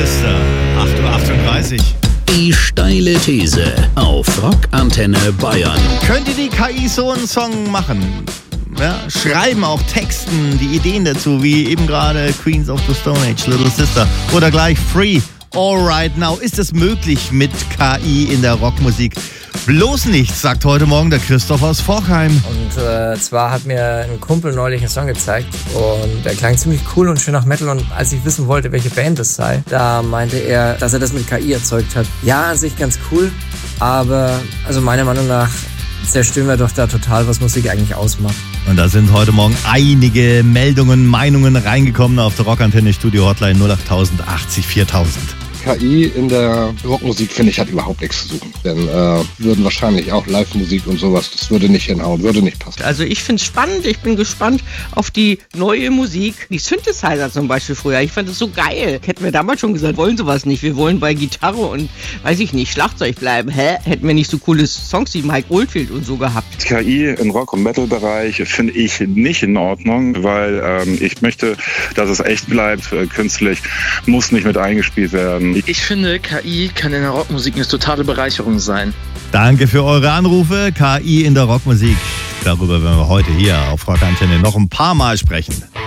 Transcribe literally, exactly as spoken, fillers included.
Sister, acht Uhr achtunddreißig. Die steile These auf Rockantenne Bayern. Könnte die K I so einen Song machen? Ja, schreiben, auch Texten, die Ideen dazu, wie eben gerade Queens of the Stone Age, Little Sister oder gleich Free, All Right Now. Ist es möglich mit K I in der Rockmusik? Bloß nichts, sagt heute Morgen der Christoph aus Forchheim. Und äh, zwar hat mir ein Kumpel neulich einen Song gezeigt und der klang ziemlich cool und schön nach Metal. Und als ich wissen wollte, welche Band es sei, da meinte er, dass er das mit K I erzeugt hat. Ja, an sich ganz cool, aber also meiner Meinung nach zerstören wir doch da total, was Musik eigentlich ausmacht. Und da sind heute Morgen einige Meldungen, Meinungen reingekommen auf der Rockantenne Studio Hotline null acht null null achtzig viertausend. K I in der Rockmusik, finde ich, hat überhaupt nichts zu suchen. Denn äh, würden wahrscheinlich auch Live-Musik und sowas, das würde nicht hinhauen, würde nicht passen. Also ich finde es spannend, ich bin gespannt auf die neue Musik. Die Synthesizer zum Beispiel früher, ich fand das so geil. Hätten wir damals schon gesagt, wollen sowas nicht. Wir wollen bei Gitarre und, weiß ich nicht, Schlagzeug bleiben. Hä? Hätten wir nicht so coole Songs wie Mike Oldfield und so gehabt. K I im Rock- und Metal-Bereich finde ich nicht in Ordnung, weil ähm, ich möchte, dass es echt bleibt. Äh, künstlich muss nicht mit eingespielt werden. Ich finde, K I kann in der Rockmusik eine totale Bereicherung sein. Danke für eure Anrufe. K I in der Rockmusik. Darüber werden wir heute hier auf Rockantenne noch ein paar Mal sprechen.